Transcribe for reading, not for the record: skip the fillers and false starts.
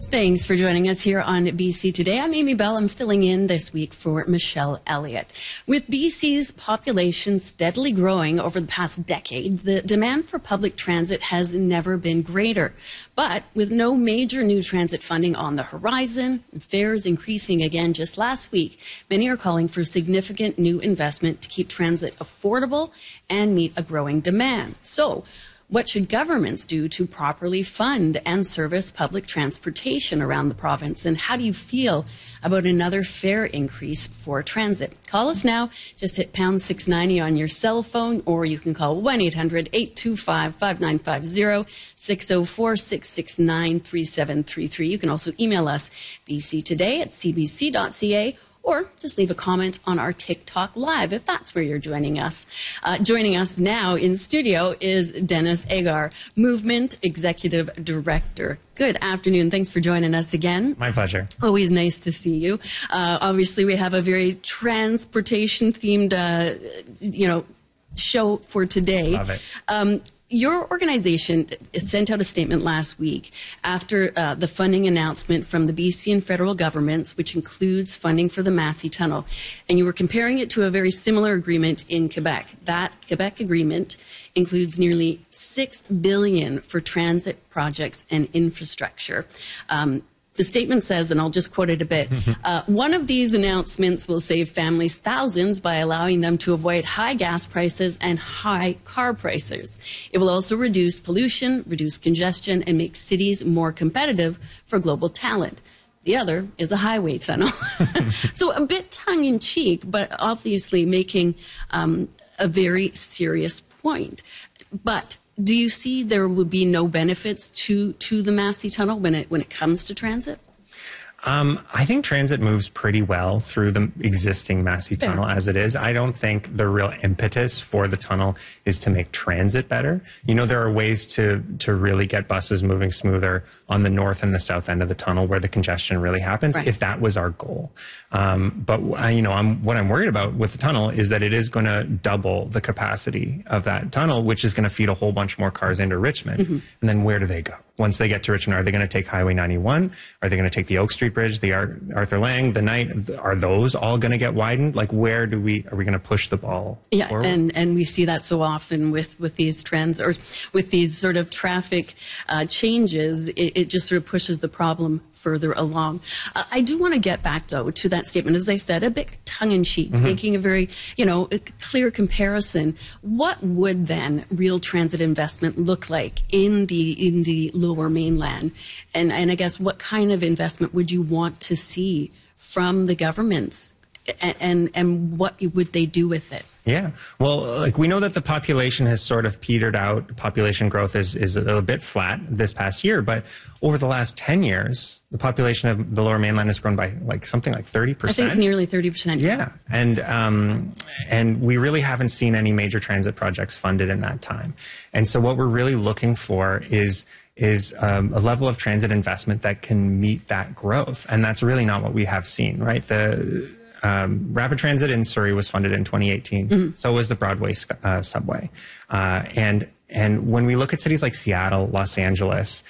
Thanks for joining us here on BC Today. I'm Amy Bell. I'm filling in this week for Michelle Elliott. With BC's population steadily growing over the past decade, the demand for public transit has never been greater. But with no major new transit funding on the horizon, fares increasing again just last week, many are calling for significant new investment to keep transit affordable and meet a growing demand. So, what should governments do to properly fund and service public transportation around the province? And how do you feel about another fare increase for transit? Call us now. Just hit pound 690 on your cell phone, or you can call 1-800-825-5950, 604-669-3733. You can also email us bctoday@cbc.ca, or just leave a comment on our TikTok Live if that's where you're joining us. Joining us now in studio is Dennis Agar, Movement Executive Director. Good afternoon. Thanks for joining us again. My pleasure. Always nice to see you. Obviously, we have a very transportation-themed, show for today. Love it. Your organization sent out a statement last week after the funding announcement from the BC and federal governments, which includes funding for the Massey Tunnel. And you were comparing it to a very similar agreement in Quebec. That Quebec agreement includes nearly $6 billion for transit projects and infrastructure. The statement says, and I'll just quote it a bit, one of these announcements will save families thousands by allowing them to avoid high gas prices and high car prices. It will also reduce pollution, reduce congestion, and make cities more competitive for global talent. The other is a highway tunnel. So a bit tongue-in-cheek, but obviously making a very serious point. But do you see there will be no benefits to the Massey Tunnel when it comes to transit? I think transit moves pretty well through the existing Massey Tunnel as it is. I don't think the real impetus for the tunnel is to make transit better. You know, there are ways to really get buses moving smoother on the north and the south end of the tunnel where the congestion really happens, if that was our goal. But what I'm worried about with the tunnel is that it is going to double the capacity of that tunnel, which is going to feed a whole bunch more cars into Richmond. And then where do they go? Once they get to Richmond, are they going to take Highway 91? Are they going to take the Oak Street Bridge, the Arthur Lang, the Knight? Are those all going to get widened? Like, where are we going to push the ball forward? and we see that so often with these trends or with these sort of traffic changes. It just sort of pushes the problem further along. I do want to get back, though, to that statement. As I said, a bit tongue-in-cheek, making a very, a clear comparison. What would then real transit investment look like in the Lower Mainland? And I guess what kind of investment would you want to see from the governments, and what would they do with it? Yeah. Well, we know that the population has sort of petered out. Population growth is a bit flat this past year, but over the last 10 years, the population of the Lower Mainland has grown by something like 30%. I think nearly 30%. Yeah. And we really haven't seen any major transit projects funded in that time. And so what we're really looking for is a level of transit investment that can meet that growth. And that's really not what we have seen, right? The rapid transit in Surrey was funded in 2018. So was the Broadway subway. And when we look at cities like Seattle, Los Angeles,